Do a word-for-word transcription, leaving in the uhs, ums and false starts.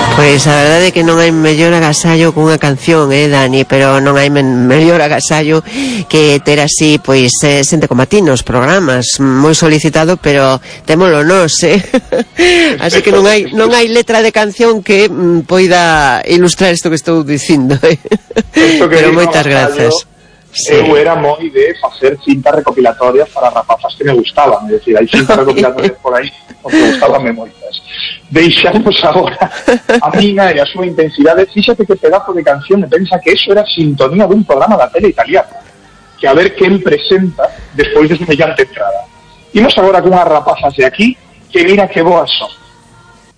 Pois a verdade é que non hai mellor agasallo cunha canción, eh, Dani, pero non hai men- mellor agasallo que ter así, pois, eh, xente como a ti nos programas, moi solicitado, pero témolo nós, eh. Así que non hai non hai letra de canción que mm, poida ilustrar isto que estou dicindo, eh. Pero moitas grazas. Sí. Eu era moi de facer cintas recopilatorias para rapazas que me gustaban, é dicir, hai cintas recopilatorias por aí que me gustaban moitas. Deixamos agora a miña e a súa intensidade. Fíxate que pedazo de canción, me pensa que eso era sintonía dun programa da tele italiana, que a ver quen presenta despois de semellante entrada. Imos agora cunhas rapazas de aquí que mira que boas son.